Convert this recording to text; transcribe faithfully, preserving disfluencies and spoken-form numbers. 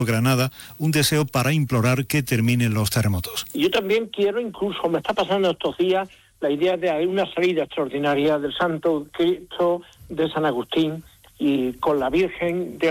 Granada, un deseo para implorar que terminen los terremotos. Yo también quiero, incluso me está pasando estos días, la idea de una salida extraordinaria del Santo Cristo de San Agustín y con la Virgen de